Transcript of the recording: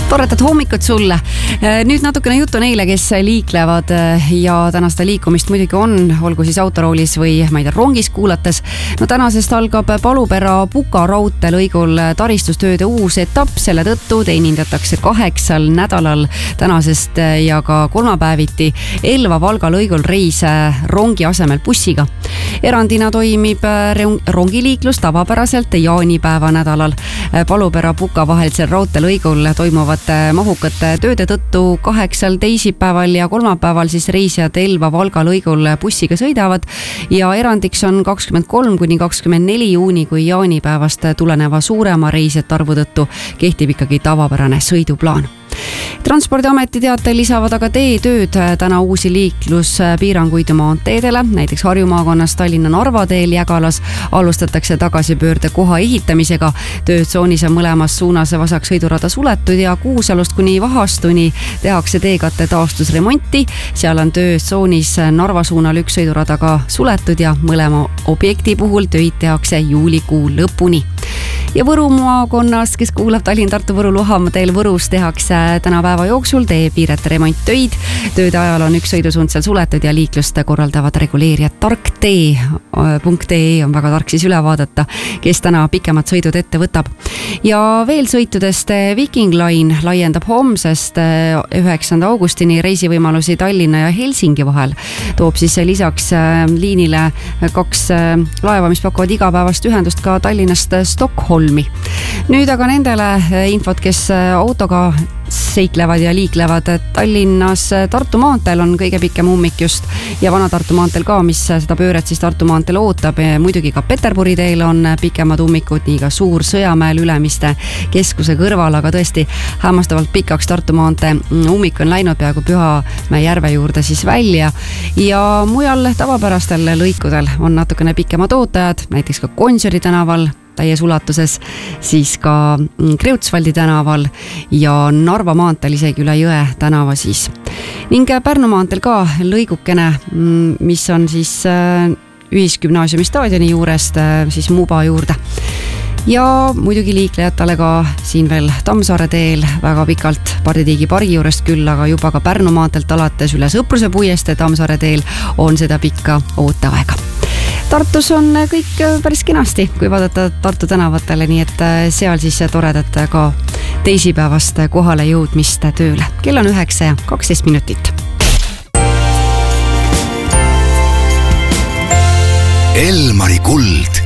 Toredat hommikut sulle. Nüüd natukene juttu neile, kes liiklevad ja täna seda liikumist muidugi on, olgu siis autoroolis või rongis kuulates. No tänasest algab Palupera-Puka raudteelõigul taristustööde uus etapp, selle tõttu teenindatakse 8 nädalal tänasest ja ka kolmapäeviti Elva-Valga lõigul reise rongi asemel bussiga. Erandina toimib rongiliiklus tavapäraselt jaanipäeva nädalal. Palupera-Puka vahelisel raudteelõigul toimuvad mahukate tööde tõttu 8 teisipäeval ja kolmapäeval siis reisijad Elva-Valga lõigul bussiga sõidavad ja erandiks on 23–24 juuni, kui jaanipäevast tuleneva suurema reisijate arvu tõttu kehtib ikkagi tavapärane sõiduplaan. Transpordiameti teatel lisavad aga teetööd täna uusi liikluspiiranguid maanteedele, näiteks Harju maakonnas Tallinna-Narva teel Jägalas alustatakse tagasipöörde koha ehitamisega. Töötsoonis on mõlemas suunas vasak sõidurada suletud ja Kuusalust kuni Vahastuni tehakse teekatte taastusremonti. Seal on töötsoonis Narva suunal üks sõidurada ka suletud ja mõlema objekti puhul töid tehakse juulikuu lõpuni. Ja Võru maakonnas, kes kuulab Tallinn-Tartu-Võru-Luhamaa teel Võrus, tehakse täna päeva jooksul teepiirete remonttöid. Tööde ajal on üks sõidusuund seal suletud ja liiklust korraldavad reguleerijad tarktee.ee on väga tark siis üle vaadata, kes täna pikemad sõidud ette võtab. Ja veel sõitudest Viking Line laiendab homsest 9. augustini reisivõimalusi Tallinna ja Helsingi vahel. Toob siis lisaks liinile 2 laeva, mis pakuvad igapäevast ühendust ka Tallinnast Stockholmi. Nüüd aga nendele infot, kes autoga seiklevad ja liiklevad. Tallinnas Tartu maanteel on kõige pikem ummik just ja Vana-Tartu maanteel ka, mis seda pööret siis Tartu maanteel ootab. Muidugi ka Peterburi teel on pikemad ummikud, nii ka Suur-Sõjamäel Ülemiste keskuse kõrval, aga tõesti hämmastavalt pikaks Tartu maantee ummik on läinud peaaegu Pühamäe järve juurde siis välja ja mujal tavapärastel lõikudel on natukene pikemad ootajad, näiteks ka Gonsiori tänaval täies ulatuses, siis ka Kreutzwaldi tänaval ja Narva maanteel isegi üle Jõe tänava siis. Ning Pärnu maanteel ka lõigukene, mis on siis Ühisgümnaasiumi staadioni juurest siis Muba juurde. Ja muidugi liiklejatele ka siin veel Tammsaare teel väga pikalt Parditiigi pargi juurest küll, aga juba ka Pärnu maanteelt alates üle Sõpruse puiestee Tammsaare teel on seda pikka ooteaega. Tartus on kõik päris kenasti, kui vaadata Tartu tänavatele, nii et seal siis toredat ka teisipäevast kohale jõudmist tööle. Kell on 9:12. Elmari kuld.